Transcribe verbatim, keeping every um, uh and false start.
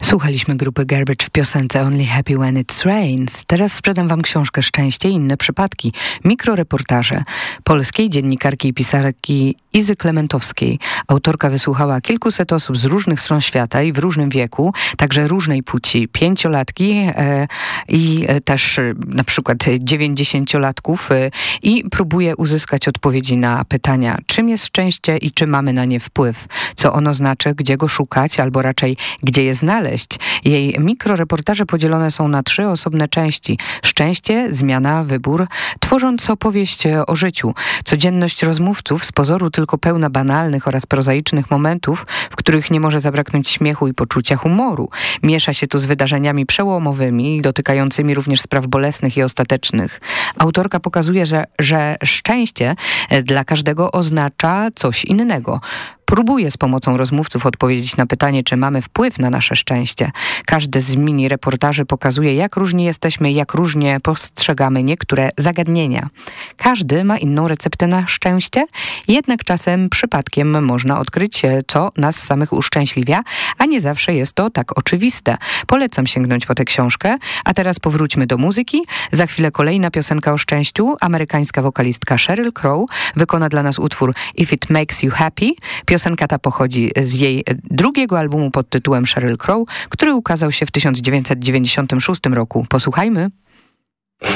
Słuchaliśmy grupy Garbage w piosence Only Happy When It Rains. Teraz sprzedam wam książkę Szczęście i inne przypadki. Mikroreportaże polskiej dziennikarki i pisarki Izy Klementowskiej. Autorka wysłuchała kilkuset osób z różnych stron świata i w różnym wieku, także różnej płci. Pięciolatki e, i e, też e, na przykład dziewięćdziesięciolatków e, i próbuje uzyskać odpowiedzi na pytania, czym jest szczęście i czy mamy na nie wpływ, co ono znaczy, gdzie go szukać, albo raczej gdzie je znaleźć. Jej mikroreportaże podzielone są na trzy osobne części. Szczęście, zmiana, wybór, tworząc opowieść o życiu. Codzienność rozmówców, z pozoru tylko pełna banalnych oraz prozaicznych momentów, w których nie może zabraknąć śmiechu i poczucia humoru. Miesza się tu z wydarzeniami przełomowymi, dotykającymi również spraw bolesnych i ostatecznych. Autorka pokazuje, że, że szczęście dla każdego oznacza coś innego. Próbuje z pomocą rozmówców odpowiedzieć na pytanie, czy mamy wpływ na nasze szczęście. Każdy z mini reportaży pokazuje, jak różni jesteśmy, jak różnie postrzegamy niektóre zagadnienia. Każdy ma inną receptę na szczęście, jednak czasem przypadkiem można odkryć, co nas samych uszczęśliwia, a nie zawsze jest to tak oczywiste. Polecam sięgnąć po tę książkę, a teraz powróćmy do muzyki. Za chwilę kolejna piosenka o szczęściu. Amerykańska wokalistka Sheryl Crow wykona dla nas utwór If It Makes You Happy. Piosenka ta pochodzi z jej drugiego albumu pod tytułem Sheryl Crow, który ukazał się w tysiąc dziewięćset dziewięćdziesiątym szóstym roku. Posłuchajmy.